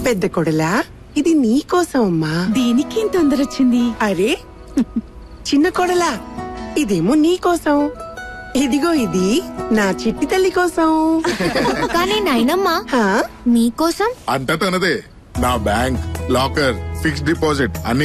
పెద్ద కొడలా ఇది నీకోసం అమ్మా. దీనికి తొందర వచ్చింది. అరే చిన్న కొడలా ఇదేమో నీకోసం. ఇదిగో ఇది నా చిట్టి తల్లి కోసం. కానీ నాయనమ్మ మీకోసం అంతా తనదే. నా బ్యాంక్, లాకర్, ఫిక్స్డ్ డిపాజిట్ అన్ని